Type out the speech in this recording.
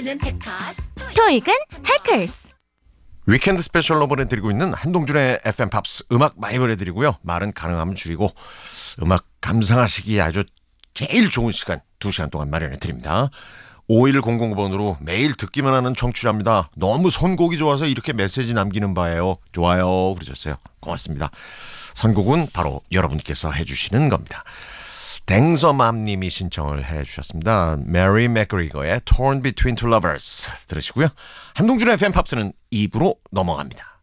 뮤직은 탭카스, 토익은 해커스. 위켄드 스페셜로 보내드리고 있는 한동준의 FM 팝스 음악 많이 보내드리고요. 말은 가능하면 줄이고 음악 감상하시기에 아주 제일 좋은 시간 2시간 동안 마련해드립니다. 5100번으로 매일 듣기만 하는 청취자입니다. 너무 선곡이 좋아서 이렇게 메시지 남기는 바예요. 좋아요 그러셨어요. 고맙습니다. 선곡은 바로 여러분께서 해주시는 겁니다. 댕서맘님이 신청을 해주셨습니다. 메리 맥그리거의 Torn Between Two Lovers 들으시고요. 한동준의 FM 팝스는 2부로 넘어갑니다.